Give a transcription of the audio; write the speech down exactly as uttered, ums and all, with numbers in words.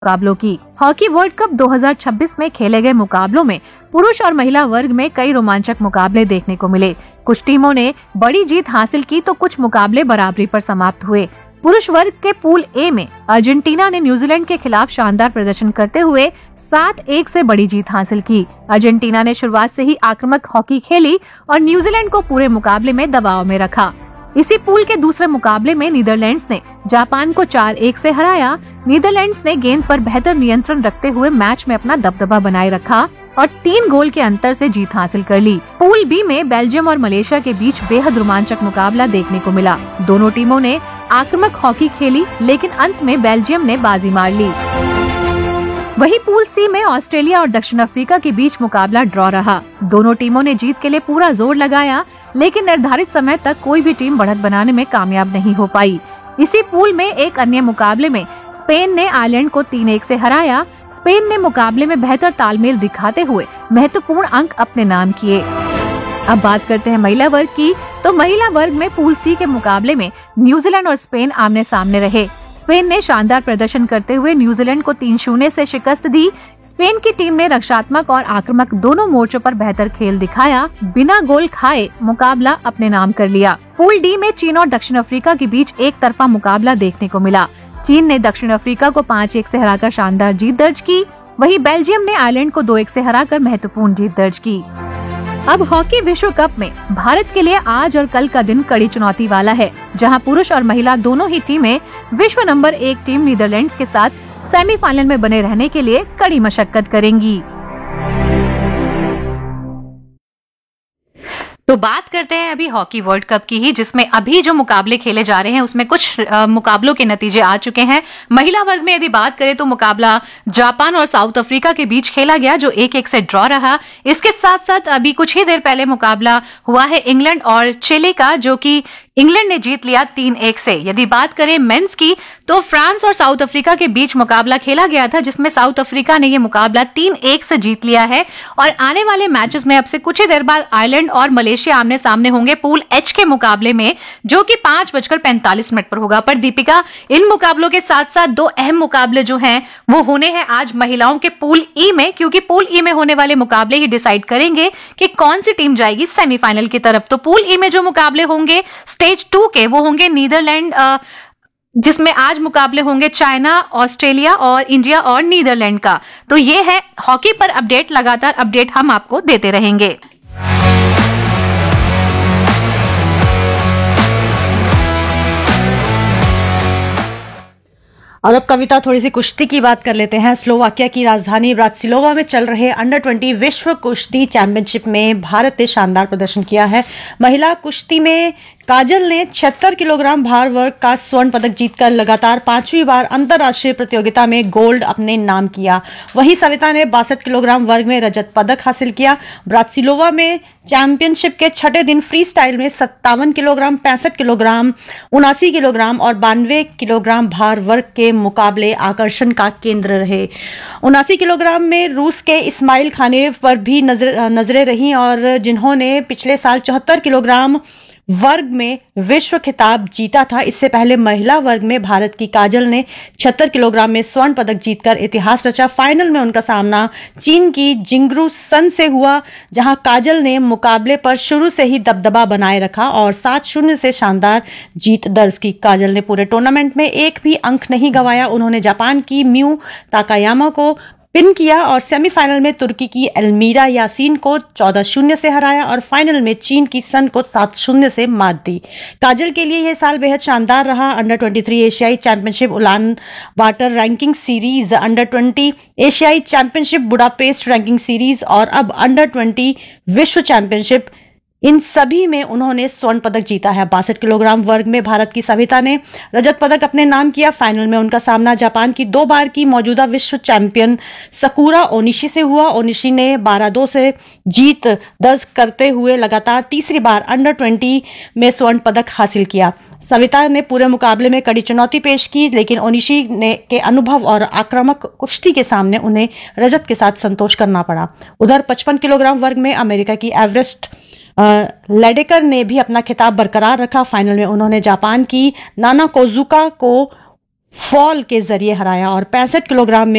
मुकाबलों की। Hockey world cup दो हज़ार छब्बीस में खेले गए मुकाबलों में पुरुष और महिला वर्ग में कई रोमांचक मुकाबले देखने को मिले। कुछ टीमों ने बड़ी जीत हासिल की तो कुछ मुकाबले बराबरी पर समाप्त हुए। पुरुष वर्ग के पूल ए में अर्जेंटीना ने न्यूजीलैंड के खिलाफ शानदार प्रदर्शन करते हुए सात एक से बड़ी जीत हासिल की। अर्जेंटीना ने शुरुआत से ही आक्रामक हॉकी खेली और न्यूजीलैंड को पूरे मुकाबले में दबाव में रखा। इसी पूल के दूसरे मुकाबले में नीदरलैंड्स ने जापान को चार एक से हराया। नीदरलैंड्स ने गेंद पर बेहतर नियंत्रण रखते हुए मैच में अपना दबदबा बनाए रखा और तीन गोल के अंतर से जीत हासिल कर ली। पूल बी में बेल्जियम और मलेशिया के बीच बेहद रोमांचक मुकाबला देखने को मिला। दोनों टीमों ने आक्रामक हॉकी खेली, लेकिन अंत में बेल्जियम ने बाजी मार ली। वही पूल सी में ऑस्ट्रेलिया और दक्षिण अफ्रीका के बीच मुकाबला ड्रॉ रहा। दोनों टीमों ने जीत के लिए पूरा जोर लगाया, लेकिन निर्धारित समय तक कोई भी टीम बढ़त बनाने में कामयाब नहीं हो पाई। इसी पूल में एक अन्य मुकाबले में स्पेन ने आयरलैंड को तीन एक से हराया। स्पेन ने मुकाबले में बेहतर तालमेल दिखाते हुए महत्वपूर्ण अंक अपने नाम किए। अब बात करते हैं महिला वर्ग की, तो महिला वर्ग में पूल सी के मुकाबले में न्यूजीलैंड और स्पेन आमने सामने रहे। स्पेन ने शानदार प्रदर्शन करते हुए न्यूजीलैंड को तीन शून्य से शिकस्त दी। स्पेन की टीम ने रक्षात्मक और आक्रामक दोनों मोर्चों पर बेहतर खेल दिखाया, बिना गोल खाए मुकाबला अपने नाम कर लिया। पूल डी में चीन और दक्षिण अफ्रीका के बीच एक तरफा मुकाबला देखने को मिला। चीन ने दक्षिण अफ्रीका को पाँच एक से हराकर शानदार जीत दर्ज की। वहीं बेल्जियम ने आयरलैंड को दो एक से हराकर महत्वपूर्ण जीत दर्ज की। अब हॉकी विश्व कप में भारत के लिए आज और कल का दिन कड़ी चुनौती वाला है, जहां पुरुष और महिला दोनों ही टीमें विश्व नंबर एक टीम नीदरलैंड्स के साथ सेमीफाइनल में बने रहने के लिए कड़ी मशक्कत करेंगी। तो बात करते हैं अभी हॉकी वर्ल्ड कप की ही, जिसमें अभी जो मुकाबले खेले जा रहे हैं उसमें कुछ आ, मुकाबलों के नतीजे आ चुके हैं। महिला वर्ग में यदि बात करें तो मुकाबला जापान और साउथ अफ्रीका के बीच खेला गया, जो एक एक से ड्रॉ रहा। इसके साथ साथ अभी कुछ ही देर पहले मुकाबला हुआ है इंग्लैंड और चिली का, जो कि इंग्लैंड ने जीत लिया तीन एक से। यदि बात करें मेंस की, तो फ्रांस और साउथ अफ्रीका के बीच मुकाबला खेला गया था, जिसमें साउथ अफ्रीका ने यह मुकाबला तीन एक से जीत लिया है। और आने वाले मैचेस में अब से कुछ ही देर बाद आयरलैंड और मलेशिया आमने सामने होंगे पूल एच के मुकाबले में, जो कि पांच बजकर पैंतालीस मिनट पर होगा। पर दीपिका, इन मुकाबलों के साथ साथ दो अहम मुकाबले जो हैं वो होने हैं आज महिलाओं के पूल ई में, क्योंकि पूल ई में होने वाले मुकाबले ही डिसाइड करेंगे कि कौन सी टीम जाएगी सेमीफाइनल की तरफ। तो पूल ई में जो मुकाबले होंगे स्टेज टू के, वो होंगे नीदरलैंड, जिसमें आज मुकाबले होंगे चाइना, ऑस्ट्रेलिया और इंडिया और नीदरलैंड का। तो ये है हॉकी पर अपडेट, लगातार अपडेट हम आपको देते रहेंगे। और अब कविता, थोड़ी सी कुश्ती की बात कर लेते हैं। स्लोवाकिया की राजधानी ब्रातिस्लावा में चल रहे अंडर ट्वेंटी विश्व कुश्ती चैंपियनशिप में भारत ने शानदार प्रदर्शन किया है। महिला कुश्ती में काजल ने छिहत्तर किलोग्राम भार वर्ग का स्वर्ण पदक जीतकर लगातार पांचवी बार अंतर्राष्ट्रीय प्रतियोगिता में गोल्ड अपने नाम किया। वहीं सविता ने बासठ किलोग्राम वर्ग में रजत पदक हासिल किया। ब्रातिस्लावा में चैंपियनशिप के छठे दिन फ्री स्टाइल में सत्तावन किलोग्राम, पैंसठ किलोग्राम, उनासी किलोग्राम और बानवे किलोग्राम भार वर्ग के मुकाबले आकर्षण का केंद्र रहे। उनासी किलोग्राम में रूस के इस्माइल खानेव पर भी नजर नजरें रहीं, और जिन्होंने पिछले साल चौहत्तर किलोग्राम वर्ग में विश्व खिताब जीता था। इससे पहले महिला वर्ग में भारत की काजल ने छिहत्तर किलोग्राम में स्वर्ण पदक जीतकर इतिहास रचा। फाइनल में उनका सामना चीन की जिंगरू सन से हुआ, जहां काजल ने मुकाबले पर शुरू से ही दबदबा बनाए रखा और सात शून्य से शानदार जीत दर्ज की। काजल ने पूरे टूर्नामेंट में एक भी अंक नहीं गंवाया। उन्होंने जापान की म्यू ताकायामा को पिन किया और सेमीफाइनल में तुर्की की एल्मीरा यासीन को चौदह शून्य से हराया और फाइनल में चीन की सन को सात शून्य से मात दी। काजल के लिए यह साल बेहद शानदार रहा। अंडर तेईस एशियाई championship Ulan water ranking series, under बीस एशियाई चैंपियनशिप बुडापेस्ट रैंकिंग सीरीज और अब अंडर बीस विश्व चैंपियनशिप, इन सभी में उन्होंने स्वर्ण पदक जीता है। बासठ किलोग्राम वर्ग में भारत की सविता ने रजत पदक अपने नाम किया। फाइनल में उनका सामना जापान की दो बार की मौजूदा विश्व चैंपियन सकुरा ओनिशी से हुआ। ओनिशी ने बारह दो से जीत दर्ज करते हुए लगातार तीसरी बार अंडर बीस में स्वर्ण पदक हासिल किया। सविता ने पूरे मुकाबले में कड़ी चुनौती पेश की, लेकिन ओनिशी ने के अनुभव और आक्रामक कुश्ती के सामने उन्हें रजत के साथ संतोष करना पड़ा। उधर पचपन किलोग्राम वर्ग में अमेरिका की एवरेस्ट लेडेकर ने भी अपना खिताब बरकरार रखा। फाइनल में उन्होंने जापान की नाना कोजुका को फॉल के जरिए हराया और पैंसठ किलोग्राम में